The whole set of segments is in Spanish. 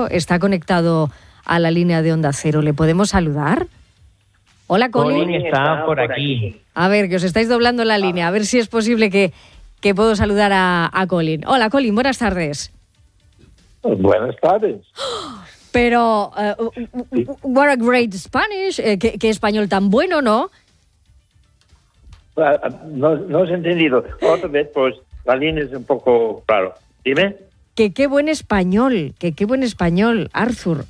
Cero está conectado a la línea de Onda Cero. ¿Le podemos saludar? Hola, Colin. Colin está por aquí. A ver, que os estáis doblando la línea. A ver si es posible que puedo saludar a Colin. Hola, Colin, buenas tardes. Buenas tardes. Pero, what a great Spanish. ¿Qué español tan bueno, ¿no? No os he entendido. Otra vez, pues la línea es un poco raro. Dime. Qué buen español, qué buen español, Arthur.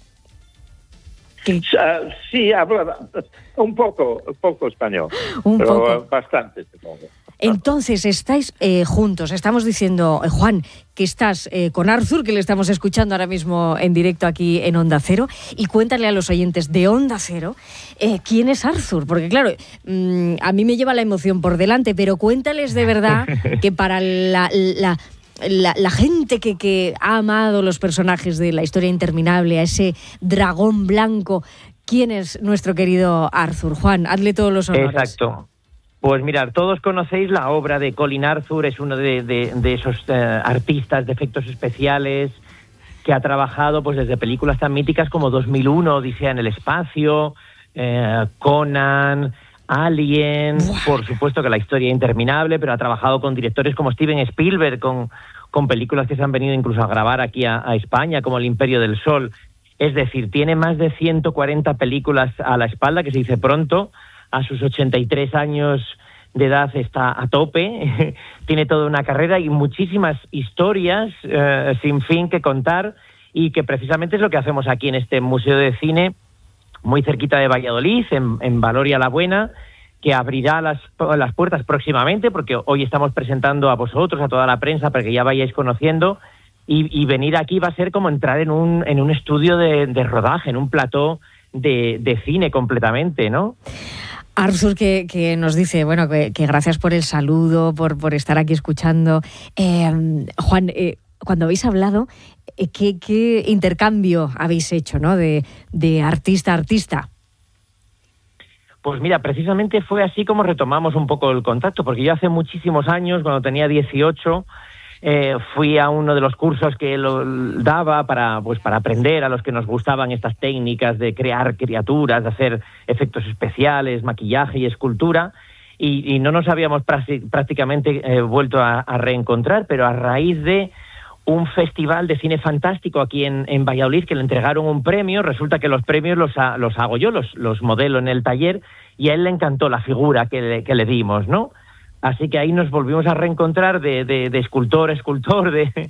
Sí, habla un poco español, pero bastante, supongo. Entonces, estáis juntos. Estamos diciendo, Juan, que estás con Arthur, que le estamos escuchando ahora mismo en directo aquí en Onda Cero. Y cuéntale a los oyentes de Onda Cero quién es Arthur. Porque, claro, a mí me lleva la emoción por delante, pero cuéntales de verdad que para la gente que ha amado los personajes de La historia interminable, a ese dragón blanco, ¿quién es nuestro querido Arthur? Juan, hazle todos los honores. Exacto. Pues mirad, todos conocéis la obra de Colin Arthur, es uno de esos artistas de efectos especiales que ha trabajado pues desde películas tan míticas como 2001, Odisea en el espacio, Conan, Alien, por supuesto que La historia interminable, pero ha trabajado con directores como Steven Spielberg, con películas que se han venido incluso a grabar aquí a España, como El Imperio del Sol. Es decir, tiene más de 140 películas a la espalda, que se dice pronto. A sus 83 años de edad está a tope, tiene toda una carrera y muchísimas historias sin fin que contar, y que precisamente es lo que hacemos aquí en este Museo de Cine, muy cerquita de Valladolid, en Valoria la Buena, que abrirá las puertas próximamente, porque hoy estamos presentando a vosotros, a toda la prensa, para que ya vayáis conociendo, y venir aquí va a ser como entrar en un estudio de rodaje, en un plató de cine completamente, ¿no? Arthur, que nos dice, bueno, que gracias por el saludo, por estar aquí escuchando. Juan, cuando habéis hablado, ¿qué intercambio habéis hecho, ¿no? De artista a artista. Pues mira, precisamente fue así como retomamos un poco el contacto, porque yo hace muchísimos años, cuando tenía 18, fui a uno de los cursos que él daba para aprender, a los que nos gustaban estas técnicas de crear criaturas, de hacer efectos especiales, maquillaje y escultura, y no nos habíamos prácticamente vuelto a reencontrar, pero a raíz de un festival de cine fantástico aquí en Valladolid, que le entregaron un premio. Resulta que los premios los hago yo, los modelo en el taller, y a él le encantó la figura que le dimos, ¿no? Así que ahí nos volvimos a reencontrar de escultor a escultor,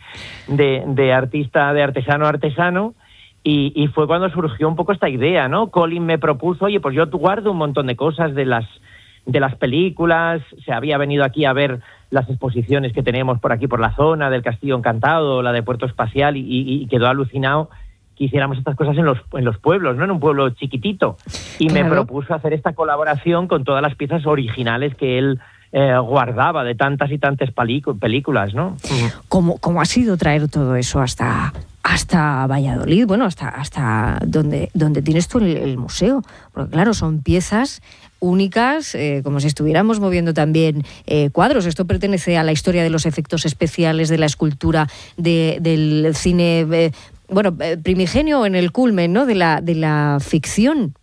de artista, de artesano a artesano, y fue cuando surgió un poco esta idea, ¿no? Colin me propuso, oye, pues yo guardo un montón de cosas de las películas, se había venido aquí a ver las exposiciones que tenemos por aquí por la zona del Castillo Encantado, la de Puerto Espacial, y quedó alucinado que hiciéramos estas cosas en los pueblos, ¿no? En un pueblo chiquitito. Y claro, me propuso hacer esta colaboración con todas las piezas originales que él guardaba de tantas y tantas películas, ¿no? ¿Cómo ha sido traer todo eso hasta Valladolid? Bueno, hasta donde tienes tú el museo. Porque claro, son piezas únicas, como si estuviéramos moviendo también cuadros. Esto pertenece a la historia de los efectos especiales, de la escultura, del cine, primigenio, en el culmen, ¿no? de la ficción.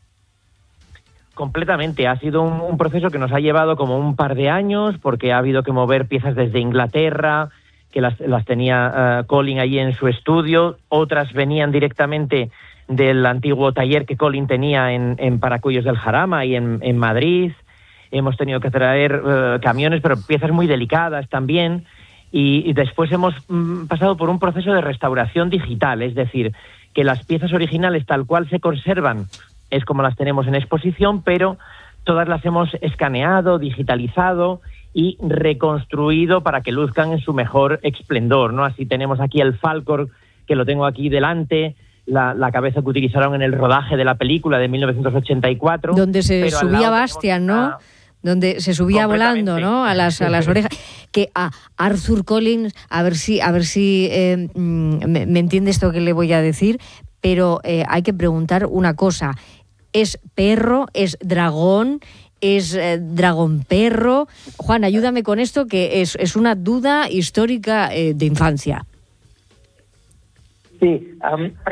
Completamente. Ha sido un proceso que nos ha llevado como un par de años, porque ha habido que mover piezas desde Inglaterra, que las tenía Colin allí en su estudio. Otras venían directamente del antiguo taller que Colin tenía en Paracuellos del Jarama y en Madrid. Hemos tenido que traer camiones, pero piezas muy delicadas también. Y después hemos pasado por un proceso de restauración digital, es decir, que las piezas originales tal cual se conservan es como las tenemos en exposición, pero todas las hemos escaneado, digitalizado y reconstruido para que luzcan en su mejor esplendor, ¿no? Así tenemos aquí el Falcor, que lo tengo aquí delante, la cabeza que utilizaron en el rodaje de la película de 1984. Donde se subía Bastian, ¿no? Donde se subía volando, ¿no? A las orejas. Que a Arthur Collins, a ver si me entiende esto que le voy a decir, pero hay que preguntar una cosa. ¿Es perro? ¿Es dragón? ¿Es dragón perro? Juan, ayúdame con esto, que es una duda histórica de infancia. Sí,